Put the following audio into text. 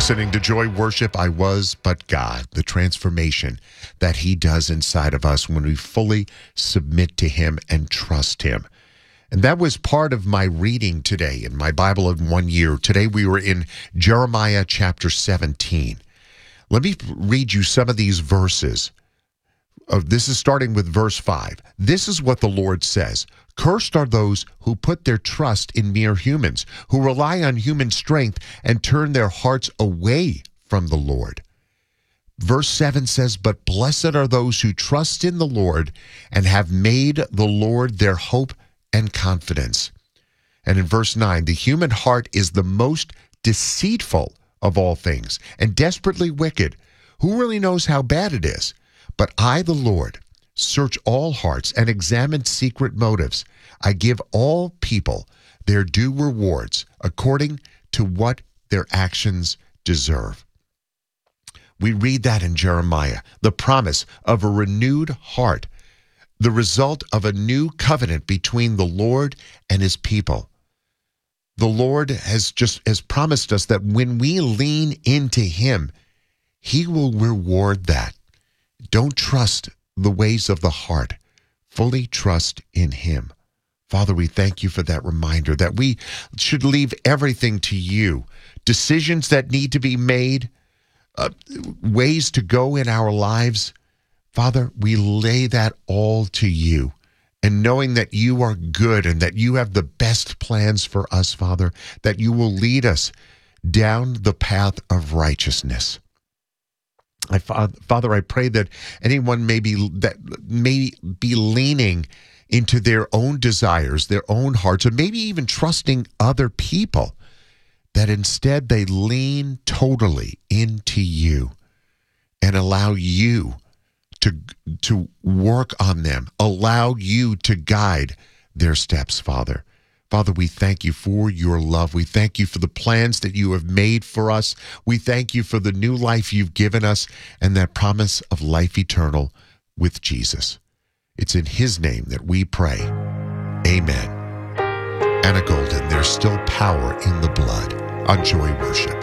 listening to Joy Worship. I was but God, the transformation that he does inside of us when we fully submit to him and trust him. And that was part of my reading today in my Bible in 1 year. Today we were in Jeremiah chapter 17. Let me read you some of these verses. This is starting with verse 5. This is what the Lord says. Cursed are those who put their trust in mere humans, who rely on human strength and turn their hearts away from the Lord. Verse 7 says, but blessed are those who trust in the Lord and have made the Lord their hope and confidence. And in verse 9, the human heart is the most deceitful of all things and desperately wicked. Who really knows how bad it is? But I, the Lord, search all hearts and examine secret motives. I give all people their due rewards according to what their actions deserve. We read that in Jeremiah, the promise of a renewed heart, the result of a new covenant between the Lord and his people. The Lord has promised us that when we lean into him, he will reward that. Don't trust the ways of the heart. Fully trust in him. Father, we thank you for that reminder that we should leave everything to you. Decisions that need to be made, ways to go in our lives. Father, we lay that all to you. And knowing that you are good and that you have the best plans for us, Father, that you will lead us down the path of righteousness. Father, I pray that anyone may be leaning into their own desires, their own hearts, or maybe even trusting other people, that instead they lean totally into you and allow you to work on them, allow you to guide their steps, Father. Father, we thank you for your love. We thank you for the plans that you have made for us. We thank you for the new life you've given us and that promise of life eternal with Jesus. It's in his name that we pray. Amen. Anna Golden, there's still power in the blood on Joy Worship.